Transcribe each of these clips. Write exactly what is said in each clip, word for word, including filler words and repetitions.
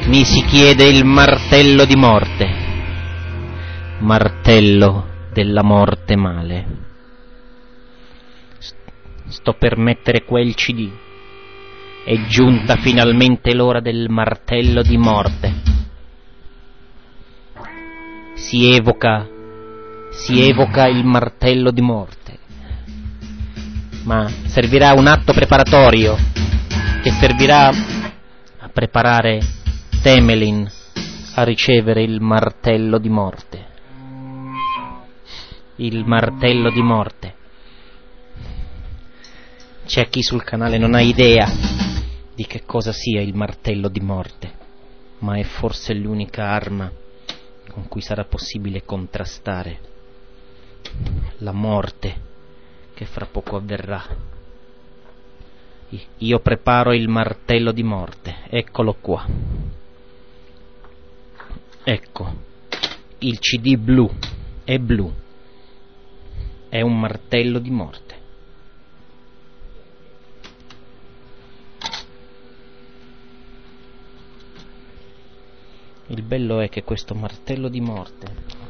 mi si chiede il martello di morte, martello della morte male. Sto per mettere quel C D. È giunta finalmente l'ora del martello di morte. Si evoca, si evoca il martello di morte. Ma servirà un atto preparatorio che servirà a preparare Temelin a ricevere il martello di morte. Il martello di morte. C'è chi sul canale non ha idea di che cosa sia il martello di morte, ma è forse l'unica arma con cui sarà possibile contrastare la morte che fra poco avverrà. Io preparo il martello di morte, eccolo qua. Ecco, il C D blu, è blu, è un martello di morte. Il bello è che questo martello di morte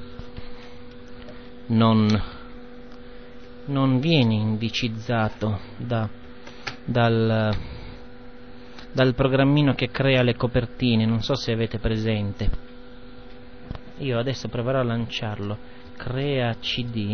non, non viene indicizzato da, dal, dal programmino che crea le copertine, non so se avete presente. Io adesso proverò a lanciarlo. Crea C D.